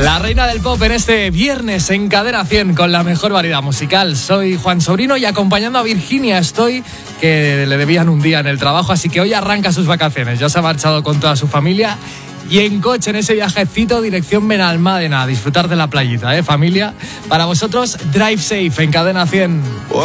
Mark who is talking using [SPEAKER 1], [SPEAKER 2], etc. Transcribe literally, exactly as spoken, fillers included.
[SPEAKER 1] La reina del pop en este viernes en Cadena cien con la mejor variedad musical. Soy Juan Sobrino y acompañando a Virginia estoy, que le debían un día en el trabajo, así que hoy arranca sus vacaciones. Ya se ha marchado con toda su familia y en coche en ese viajecito dirección Benalmádena a disfrutar de la playita, ¿eh, familia? Para vosotros, Drive Safe en Cadena cien.